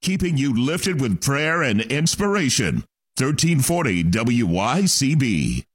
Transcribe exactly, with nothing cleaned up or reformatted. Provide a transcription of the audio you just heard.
keeping you lifted with prayer and inspiration. thirteen forty W Y C B.